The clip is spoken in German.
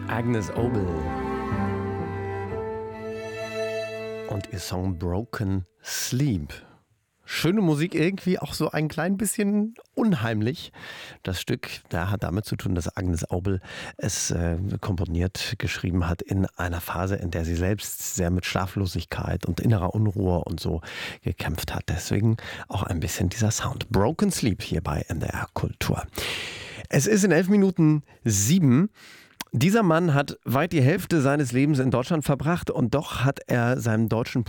Agnes Obel und ihr Song Broken Sleep. Schöne Musik, irgendwie auch so ein klein bisschen unheimlich. Das Stück, da hat damit zu tun, dass Agnes Obel es komponiert, geschrieben hat in einer Phase, in der sie selbst sehr mit Schlaflosigkeit und innerer Unruhe und so gekämpft hat. Deswegen auch ein bisschen dieser Sound. Broken Sleep hier bei NDR Kultur. Es ist in 11 Minuten 7. Dieser Mann hat weit die Hälfte seines Lebens in Deutschland verbracht und doch hat er seinem deutschen